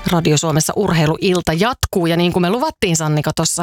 Radio Suomessa urheiluilta jatkuu ja niin kuin me luvattiin Sannika tuossa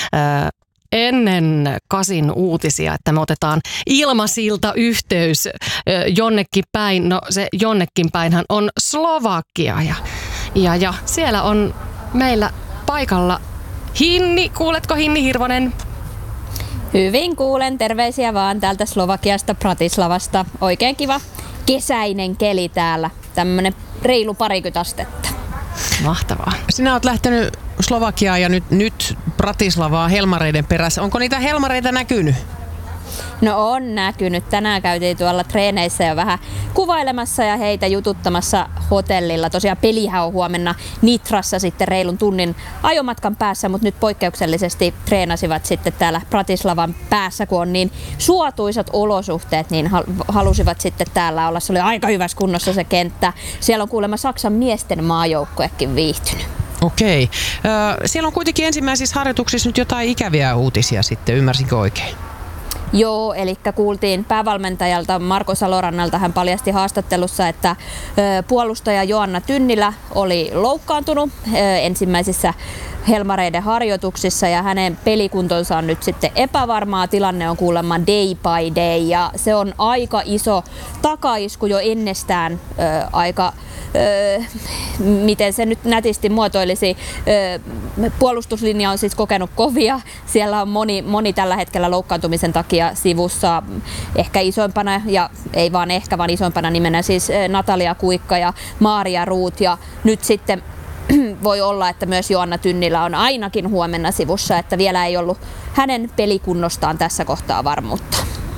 ennen 8 uutisia, että me otetaan ilmasiltayhteys jonnekin päin. No se jonnekin päinhän on Slovakia ja siellä on meillä paikalla Hinni. Kuuletko Hinni Hirvonen? Hyvin kuulen. Terveisiä vaan täältä Slovakiasta, Bratislavasta. Oikein kiva kesäinen keli täällä. Tämmönen reilu 20 astetta. Mahtavaa. Sinä olet lähtenyt Slovakiaan ja nyt Bratislavaa helmareiden perässä. Onko niitä helmareita näkynyt? No on näkynyt. Tänään käytiin tuolla treeneissä jo vähän kuvailemassa ja heitä jututtamassa hotellilla. Tosiaan pelihän on huomenna Nitrassa sitten reilun tunnin ajomatkan päässä, mutta nyt poikkeuksellisesti treenasivat sitten täällä Bratislavan päässä, kun on niin suotuisat olosuhteet, niin halusivat sitten täällä olla. Se oli aika hyvässä kunnossa se kenttä. Siellä on kuulemma Saksan miesten maajoukkuekin viihtynyt. Okei. Siellä on kuitenkin ensimmäisissä harjoituksissa nyt jotain ikäviä uutisia sitten, ymmärsinkö oikein? Joo, eli kuultiin päävalmentajalta Marko Salorannalta, hän paljasti haastattelussa, että puolustaja Joanna Tynnilä oli loukkaantunut ensimmäisissä helmareiden harjoituksissa ja hänen pelikuntonsa on nyt sitten epävarmaa. Tilanne on kuulemma day by day ja se on aika iso takaisku jo ennestään aika miten se nyt nätisti muotoilisi. Puolustuslinja on siis kokenut kovia. Siellä on moni tällä hetkellä loukkaantumisen takia sivussa. Ehkä isoimpana, ja ei vaan ehkä, vaan isoimpana nimenä siis Natalia Kuikka ja Maaria Ruut. Ja nyt sitten voi olla, että myös Joanna Tynnilä on ainakin huomenna sivussa, että vielä ei ollut hänen pelikunnostaan tässä kohtaa varmuutta.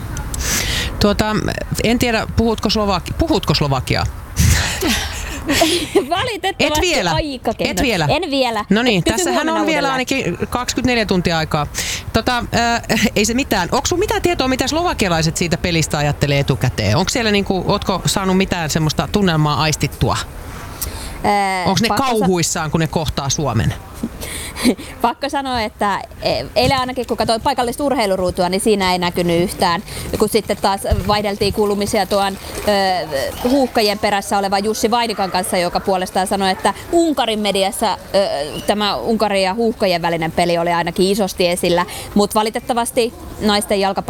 En tiedä, puhutko Slovakiaa? Valitettavasti aika kehno. Et vielä? En vielä. No niin, tässähän on vielä ainakin 24 tuntia aikaa. Ei se mitään. Onko sinulla mitään tietoa, mitä slovakialaiset siitä pelistä ajattelee etukäteen? Onko siellä ootko saanut mitään semmoista tunnelmaa aistittua? Onko ne kauhuissaan, kun ne kohtaa Suomen? Pakko sanoa, että eilen ainakin kun katsoin paikallista urheiluruutua, niin siinä ei näkynyt yhtään. Kun sitten taas vaihdeltiin kuulumisia tuon huuhkajien perässä olevan Jussi Vainikan kanssa, joka puolestaan sanoi, että Unkarin mediassa tämä Unkarin ja huuhkajien välinen peli oli ainakin isosti esillä. Mutta valitettavasti naisten jalkapallo